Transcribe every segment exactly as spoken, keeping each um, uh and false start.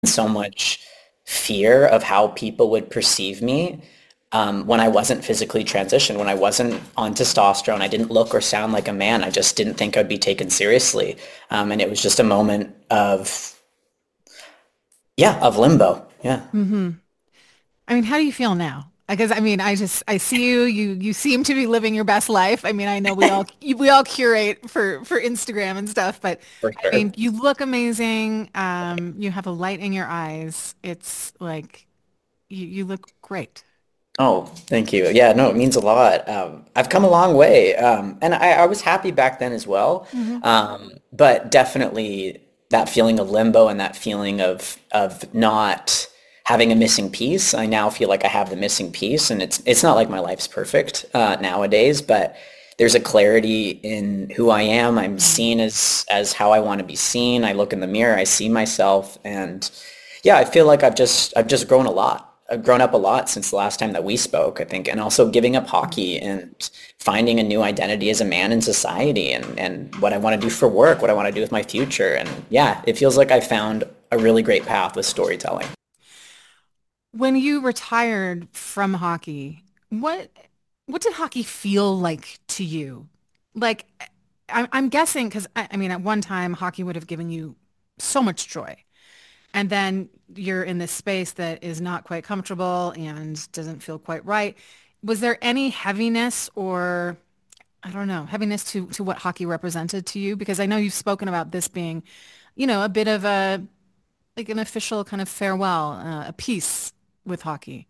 so much fear of how people would perceive me um, when I wasn't physically transitioned, when I wasn't on testosterone. I didn't look or sound like a man. I just didn't think I'd be taken seriously. Um, and it was just a moment of, yeah, of limbo. Yeah. Hmm. I mean, how do you feel now? Because I mean, I just I see you. You you seem to be living your best life. I mean, I know we all we all curate for for Instagram and stuff, but For I sure. mean, you look amazing. Um, you have a light in your eyes. It's like you you look great. Oh, thank you. Yeah, no, it means a lot. Um, I've come a long way. Um, and I, I was happy back then as well. Hmm. Um, but definitely that feeling of limbo and that feeling of of not having a missing piece. I now feel like I have the missing piece, and it's it's not like my life's perfect uh, nowadays, but there's a clarity in who I am. I'm seen as as how I want to be seen. I look in the mirror, I see myself, and yeah, I feel like I've just I've just grown a lot. I've grown up a lot since the last time that we spoke, I think, and also giving up hockey and finding a new identity as a man in society and, and what I want to do for work, what I want to do with my future. And yeah, it feels like I found a really great path with storytelling. When you retired from hockey, what what did hockey feel like to you? Like, I, I'm guessing because I, I mean, at one time, hockey would have given you so much joy. And then you're in this space that is not quite comfortable and doesn't feel quite right. Was there any heaviness or I don't know, heaviness to to what hockey represented to you? Because I know you've spoken about this being, you know, a bit of a like an official kind of farewell, uh, a peace with hockey.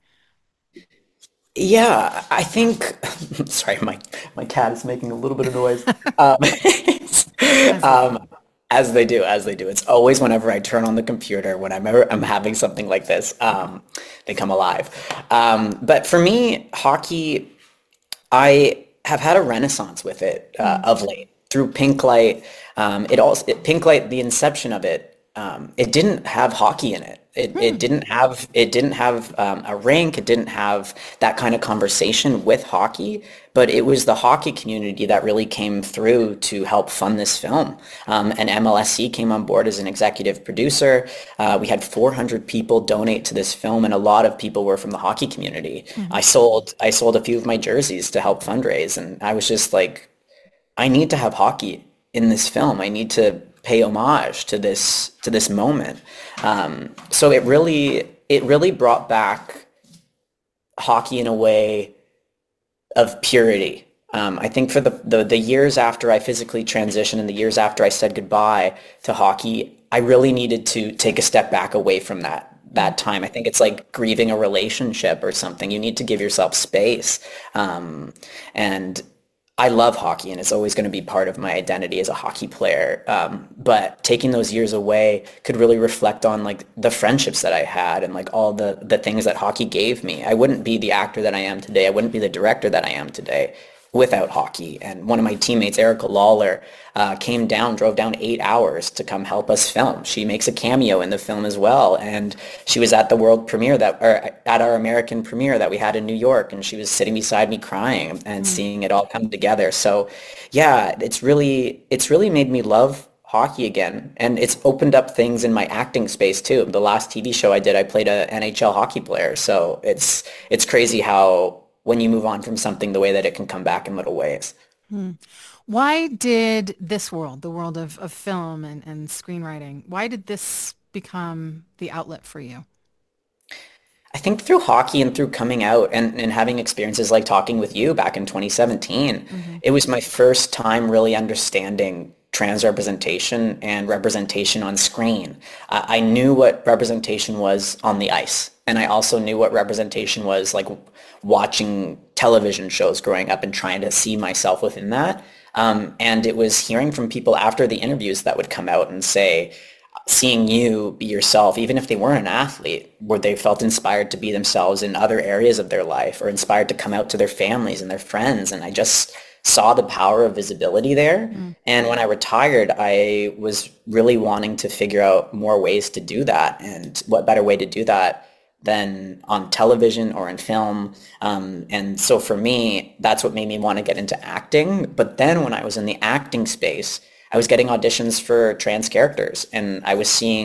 Yeah, I think, sorry, my, my cat is making a little bit of noise. Um, As they do. um, as they do, as they do. It's always whenever I turn on the computer, whenever I'm having something like this, um, they come alive. Um, but for me, hockey, I have had a renaissance with it uh, Mm, of late through Pinklight. Um, it also it, Pinklight, the inception of it, um, it didn't have hockey in it. It it mm, didn't have it didn't have um, a rink. It didn't have that kind of conversation with hockey. But it was the hockey community that really came through to help fund this film. Um, and M L S C came on board as an executive producer. Uh, we had four hundred people donate to this film, and a lot of people were from the hockey community. I mhm. sold I sold a few of my jerseys to help fundraise, and I was just like, I need to have hockey in this film. I need to pay homage to this to this moment. Um, so it really it really brought back hockey in a way of purity. Um, I think for the, the the years after I physically transitioned and the years after I said goodbye to hockey, I really needed to take a step back away from that Mm. that time. I think it's like grieving a relationship or something. You need to give yourself space. Um, and I love hockey and it's always going to be part of my identity as a hockey player. Um, but taking those years away could really reflect on like the friendships that I had and like all the the things that hockey gave me. I wouldn't be the actor that I am today. I wouldn't be the director that I am today without hockey. And one of my teammates, Erica Lawler, uh, came down, drove down eight hours to come help us film. She makes a cameo in the film as well. And she was at the world premiere that, or at our American premiere that we had in New York. And she was sitting beside me crying and Mm. seeing it all come together. So yeah, it's really, it's really made me love hockey again. And it's opened up things in my acting space too. The last T V show I did, I played a N H L hockey player. So it's, it's crazy how when you move on from something, the way that it can come back in little ways. Mm. Why did this world, the world of, of film and, and screenwriting, why did this become the outlet for you? I think through hockey and through coming out and, and having experiences like talking with you back in twenty seventeen, Hmm. it was my first time really understanding trans representation and representation on screen. I, I knew what representation was on the ice, and I also knew what representation was like watching television shows growing up and trying to see myself within that. Um, and it was hearing from people after the interviews that would come out and say, seeing you be yourself, even if they weren't an athlete, where they felt inspired to be themselves in other areas of their life or inspired to come out to their families and their friends. And I just saw the power of visibility there. Mm. And when I retired, I was really wanting to figure out more ways to do that. And what better way to do that than on television or in film. Um, and so for me, that's what made me want to get into acting. But then when I was in the acting space, I was getting auditions for trans characters and I was seeing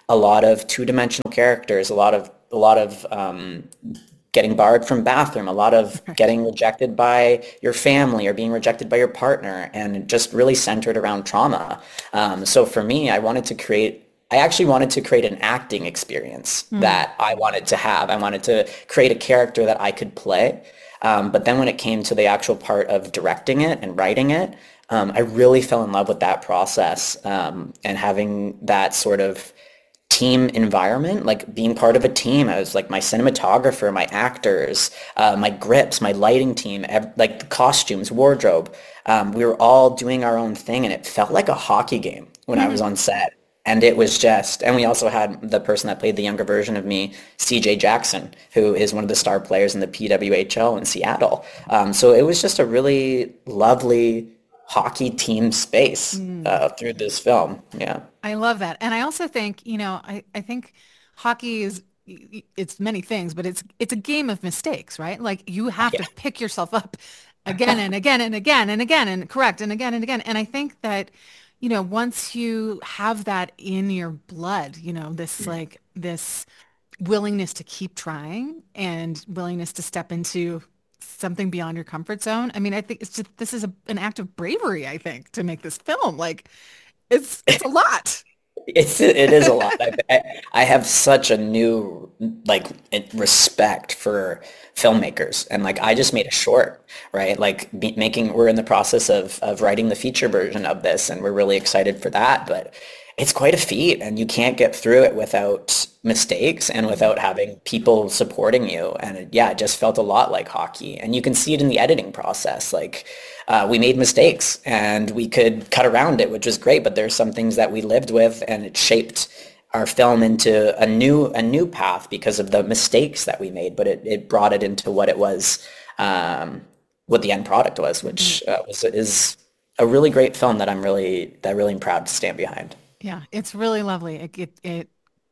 a lot of two-dimensional characters, a lot of a lot of um, getting barred from bathroom, a lot of Right. getting rejected by your family or being rejected by your partner, and just really centered around trauma. Um, so for me, I wanted to create. I actually wanted to create an acting experience Hmm. that I wanted to have. I wanted to create a character that I could play. Um, but then when it came to the actual part of directing it and writing it, um, I really fell in love with that process, um, and having that sort of team environment, like being part of a team. I was like my cinematographer, my actors, uh, my grips, my lighting team, ev- like the costumes, wardrobe. Um, we were all doing our own thing, and it felt like a hockey game when I was on set. And it was just, and we also had the person that played the younger version of me, C J Jackson, who is one of the star players in the P W H L in Seattle. Um, so it was just a really lovely hockey team space Mm. uh, through this film. Yeah. I love that. And I also think, you know, I, I think hockey is it's many things, but it's it's a game of mistakes, right? Like you have to pick yourself up again and again and again and again and correct and again and again. And I think that, you know, once you have that in your blood, you know, this like this willingness to keep trying and willingness to step into something beyond your comfort zone. I mean, I think it's just this is a, an act of bravery, I think, to make this film. Like it's it's a lot. It's it is a lot. I, I I have such a new like it- respect for filmmakers, and like I just made a short, right? Like be, making we're in the process of of writing the feature version of this, and we're really excited for that. But it's quite a feat, and you can't get through it without mistakes and without having people supporting you. And it, yeah, it just felt a lot like hockey, and you can see it in the editing process. Like uh, we made mistakes and we could cut around it, which was great. But there's some things that we lived with, and it shaped our film into a new a new path because of the mistakes that we made. But it, it brought it into what it was, um, what the end product was, Mhm. which uh, was is a really great film that I'm really that really am proud to stand behind. Yeah, it's really lovely. It, it it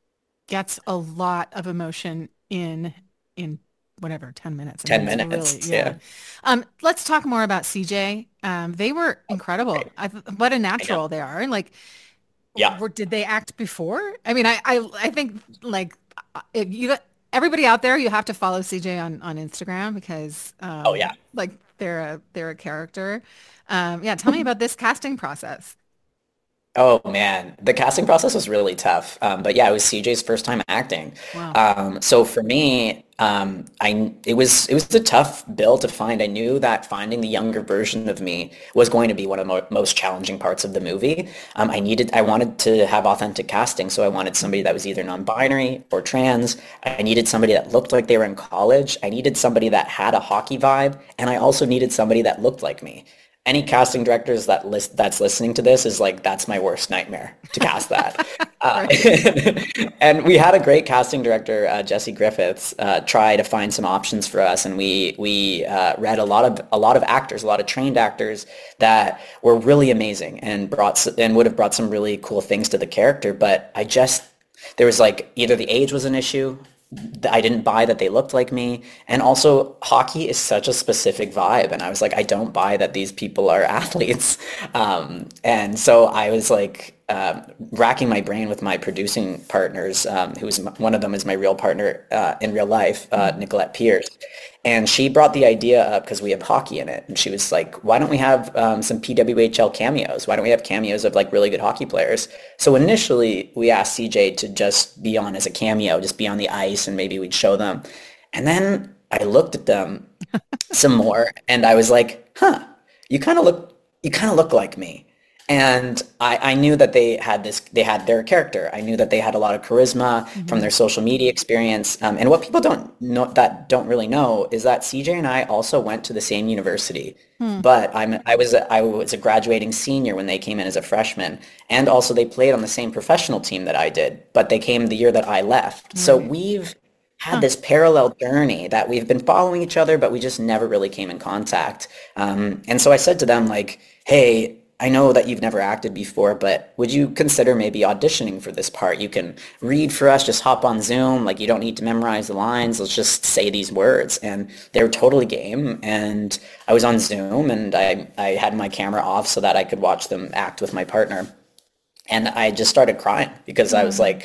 gets a lot of emotion in in whatever, ten minutes. I mean, ten it's really, minutes, yeah. yeah. Um, let's talk more about C J. Um, they were incredible. Right. I, th- what a I know. natural they are. Like, Yeah. were, did they act before? I mean, I I, I think like uh, if you everybody out there, you have to follow C J on on Instagram because Oh um yeah. like they're a they're a character. Um, yeah, tell me about this casting process. Oh man, the casting process was really tough. Um, but yeah, it was C J's first time acting. Wow. Um, so for me, um, I it was it was a tough bill to find. I knew that finding the younger version of me was going to be one of the mo most challenging parts of the movie. Um, I needed I wanted to have authentic casting, so I wanted somebody that was either non-binary or trans. I needed somebody that looked like they were in college. I needed somebody that had a hockey vibe, and I also needed somebody that looked like me. Any casting directors that list that's listening to this is like that's my worst nightmare to cast that. Uh, Right. and we had a great casting director, uh, Jesse Griffiths, uh, try to find some options for us, and we we uh, read a lot of a lot of actors, a lot of trained actors that were really amazing and brought s- and would have brought some really cool things to the character. But I just there was like either the age was an issue. I didn't buy that they looked like me. And also, hockey is such a specific vibe. And I was like, I don't buy that these people are athletes. Um, and so I was like um racking my brain with my producing partners, um, who's one of them is my real partner uh, in real life, uh, Mhm. Nicolette Pierce. And she brought the idea up because we have hockey in it. And she was like, why don't we have um, some P W H L cameos? Why don't we have cameos of like really good hockey players? So initially we asked C J to just be on as a cameo, just be on the ice and maybe we'd show them. And then I looked at them some more and I was like, huh, you kind of look, you kind of look like me. And I, I knew that they had this, they had their character. I knew that they had a lot of charisma from Mhm. their social media experience. Um, and what people don't know that don't really know is that C J and I also went to the same university. Hmm. But I'm I was a, I was a graduating senior when they came in as a freshman, and also they played on the same professional team that I did. But they came the year that I left. So Right. we've had Huh. this parallel journey that we've been following each other, but we just never really came in contact. Um, and so I said to them, like, hey, I know that you've never acted before, but would you consider maybe auditioning for this part? You can read for us, just hop on Zoom. Like, you don't need to memorize the lines. Let's just say these words. And they were totally game. And I was on Zoom and I, I had my camera off so that I could watch them act with my partner. And I just started crying because I was Hmm. like,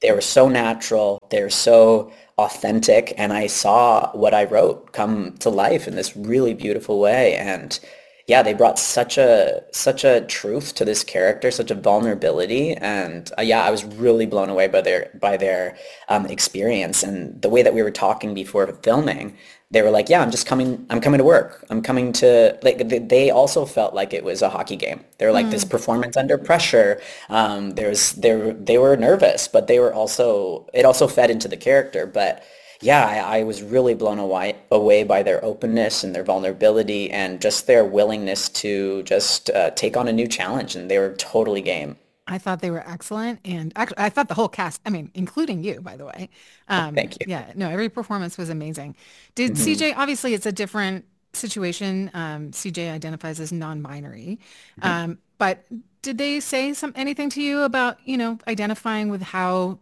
they were so natural, they're so authentic, and I saw what I wrote come to life in this really beautiful way. And yeah, they brought such a such a truth to this character, such a vulnerability, and uh, yeah, I was really blown away by their by their um, experience and the way that we were talking before filming. They were like, "Yeah, I'm just coming. I'm coming to work. I'm coming to." Like they they also felt like it was a hockey game. They were like this Mm. performance under pressure. Um, there's they were they were nervous, but they were also it also fed into the character. But yeah, I, I was really blown away away by their openness and their vulnerability and just their willingness to just uh, take on a new challenge, and they were totally game. I thought they were excellent, and actually, I thought the whole cast, I mean, including you, by the way. Oh, Um, thank you. yeah, no, every performance was amazing. Did Mhm. C J, obviously, it's a different situation. Um, C J identifies as non-binary. Mhm. Um, but did they say some anything to you about, you know, identifying with how,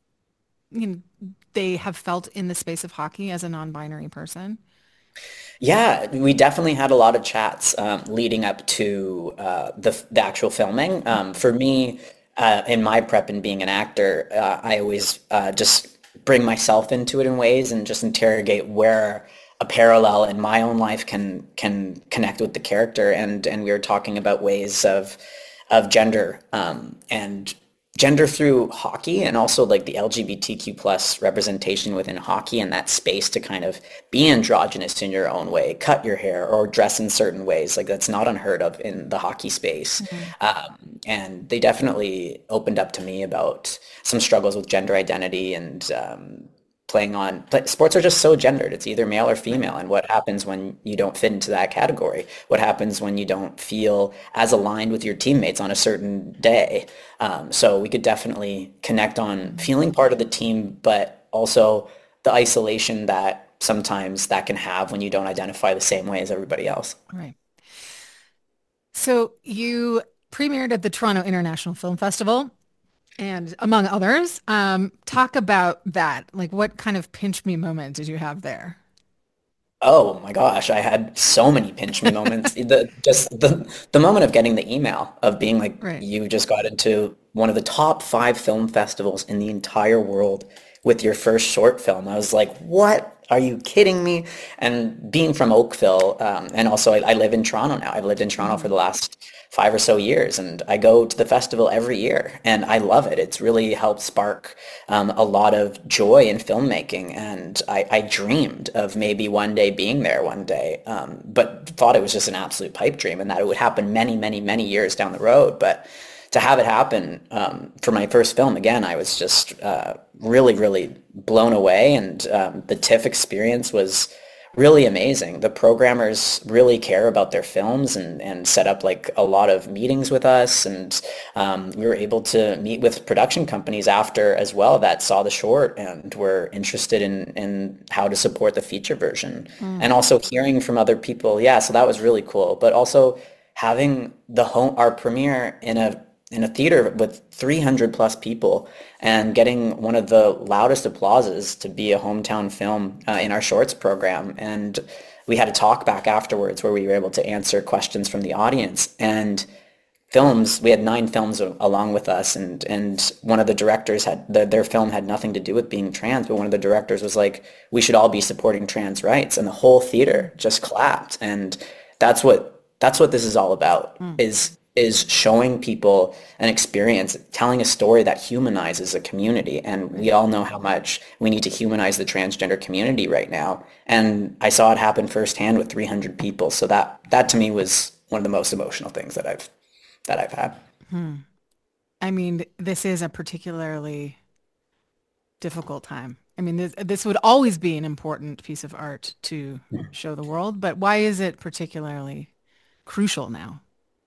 you know, they have felt in the space of hockey as a non-binary person? Yeah, we definitely had a lot of chats um, leading up to uh, the the actual filming. Um, for me, uh, in my prep and being an actor, uh, I always uh, just bring myself into it in ways and just interrogate where a parallel in my own life can can connect with the character. And and we were talking about ways of of gender um, and gender through hockey and also like the L G B T Q plus representation within hockey and that space to kind of be androgynous in your own way, cut your hair or dress in certain ways. Like that's not unheard of in the hockey space. Mhm. Um, and they definitely opened up to me about some struggles with gender identity and um, playing on but sports are just so gendered. It's either male or Right. female. And what happens when you don't fit into that category? What happens when you don't feel as aligned with your teammates on a certain day? Um, so we could definitely connect on Mhm. feeling part of the team, but also the isolation that sometimes that can have when you don't identify the same way as everybody else. Right. So you premiered at the Toronto International Film Festival. And among others, um, talk about that. Like, what kind of pinch me moment did you have there? Oh my gosh, I had so many pinch me moments. The just the the moment of getting the email of being like Right. you just got into one of the top five film festivals in the entire world with your first short film. I was like, what? Are you kidding me? And being from Oakville, um, and also I, I live in Toronto now. I've lived in Toronto for Mhm. the last five or so years, and I go to the festival every year, and I love it. It's really helped spark um, a lot of joy in filmmaking, and I, I dreamed of maybe one day being there one day, um, but thought it was just an absolute pipe dream, and that it would happen many, many, many years down the road. But to have it happen um, for my first film again, I was just uh, really, really blown away, and um, the TIFF experience was really amazing. The programmers really care about their films and, and set up like a lot of meetings with us. And um, we were able to meet with production companies after as well that saw the short and were interested in, in how to support the feature version. Mm. And also hearing from other people. Yeah, so that was really cool. But also having the home, our premiere in a in a theater with three hundred plus people and getting one of the loudest applauses to be a hometown film uh, in our shorts program. And we had a talk back afterwards where we were able to answer questions from the audience. And films, we had nine films a- along with us, and and one of the directors had the, their film had nothing to do with being trans, but one of the directors was like, we should all be supporting trans rights, and the whole theater just clapped. And that's what that's what this is all about Mm. is is showing people an experience, telling a story that humanizes a community. And we Right. all know how much we need to humanize the transgender community right now. And I saw it happen firsthand with three hundred people. So that that to me was one of the most emotional things that I've that I've had. Hmm. I mean, this is a particularly difficult time. I mean, this, this would always be an important piece of art to show the world, but why is it particularly crucial now?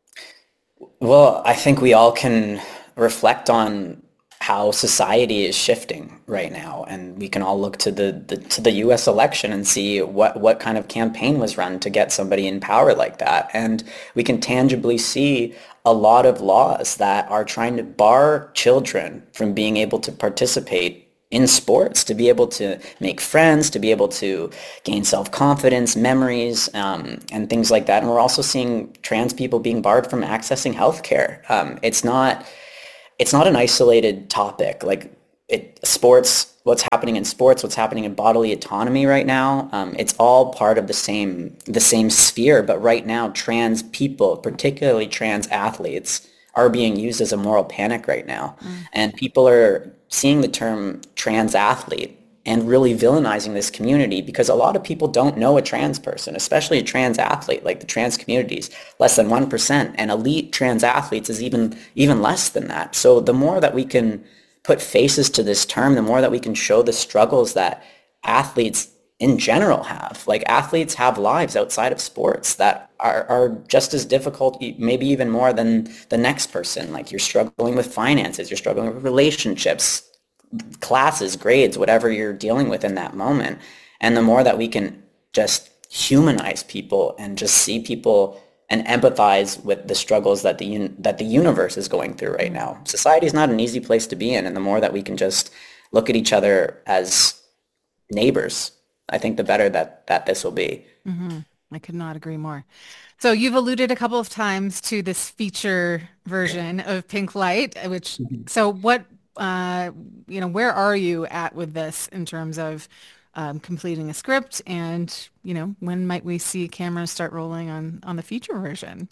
Well, I think we all can reflect on how society is shifting right now, and we can all look to the, the to the U S election and see what what kind of campaign was run to get somebody in power like that. And we can tangibly see a lot of laws that are trying to bar children from being able to participate in sports, to be able to make friends, to be able to gain self-confidence, memories, um, and things like that. And we're also seeing trans people being barred from accessing healthcare. Um, it's not it's not an isolated topic. Like it sports, what's happening in sports, what's happening in bodily autonomy right now. Um, it's all part of the same the same sphere. But right now, trans people, particularly trans athletes, are being used as a moral panic right now, mm. and people are seeing the term trans athlete and really villainizing this community, because a lot of people don't know a trans person, especially a trans athlete. Like the trans communities, less than one percent, and elite trans athletes is even even less than that. So the more that we can put faces to this term, the more that we can show the struggles that athletes in general have. Like athletes have lives outside of sports that are, are just as difficult, maybe even more than the next person. Like you're struggling with finances, you're struggling with relationships, classes, grades, whatever you're dealing with in that moment. And the more that we can just humanize people and just see people and empathize with the struggles that the un- that the universe is going through right now. Society is not an easy place to be in, and the more that we can just look at each other as neighbors, I think the better that that this will be. Mm-hmm. I could not agree more. So you've alluded a couple of times to this feature version of Pink Light, which, mm-hmm. so what, uh, you know, where are you at with this in terms of um, completing a script, and, you know, when might we see cameras start rolling on, on the feature version?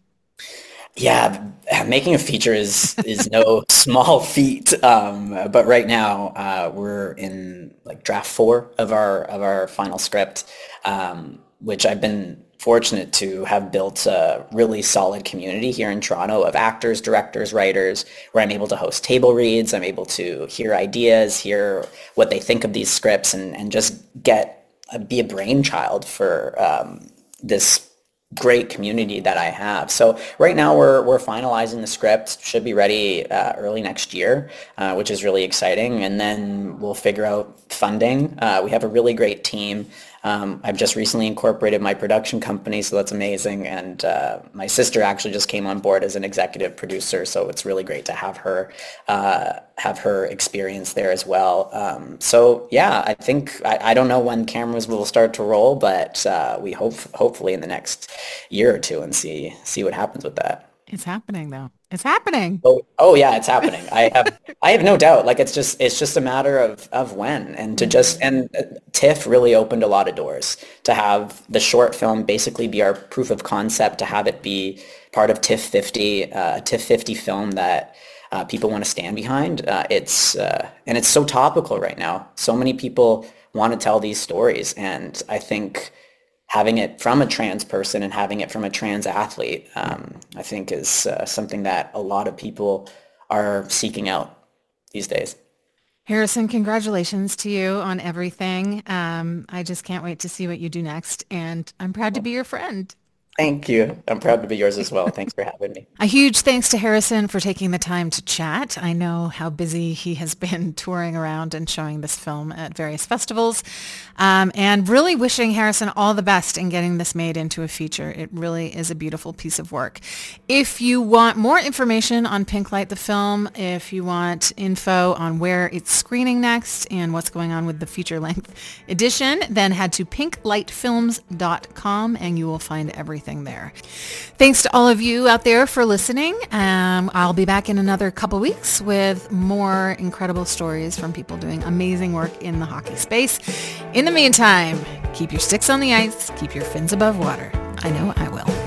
Yeah, making a feature is is no small feat. Um, but right now, uh, we're in like draft four of our of our final script, um, which I've been fortunate to have built a really solid community here in Toronto of actors, directors, writers, where I'm able to host table reads. I'm able to hear ideas, hear what they think of these scripts, and and just get uh, be a brainchild for um, this great community that I have. So right now we're we're finalizing the script. Should be ready uh, early next year, uh, which is really exciting. And then we'll figure out funding. Uh, we have a really great team. Um, I've just recently incorporated my production company, so that's amazing. And uh, my sister actually just came on board as an executive producer, so it's really great to have her uh, have her experience there as well. Um, so yeah, I think I, I don't know when cameras will start to roll, but uh, we hope hopefully in the next year or two, and see see what happens with that. It's happening though. It's happening. Oh, oh yeah, it's happening. I have, I have no doubt. Like it's just, it's just a matter of, of when, and to just, and TIFF really opened a lot of doors to have the short film basically be our proof of concept, to have it be part of TIFF fifty, uh, a TIFF fifty film that uh, people want to stand behind. Uh, it's, uh, and it's so topical right now. So many people want to tell these stories, and I think having it from a trans person and having it from a trans athlete, um, I think is uh, something that a lot of people are seeking out these days. Harrison, congratulations to you on everything. Um, I just can't wait to see what you do next, and I'm proud to be your friend. Thank you. I'm proud to be yours as well. Thanks for having me. A huge thanks to Harrison for taking the time to chat. I know how busy he has been touring around and showing this film at various festivals, um, and really wishing Harrison all the best in getting this made into a feature. It really is a beautiful piece of work. If you want more information on Pink Light, the film, if you want info on where it's screening next and what's going on with the feature-length edition, then head to pink light films dot com and you will find everything there. Thanks to all of you out there for listening. Um, I'll be back in another couple weeks with more incredible stories from people doing amazing work in the hockey space. In the meantime, keep your sticks on the ice, keep your fins above water. I know I will.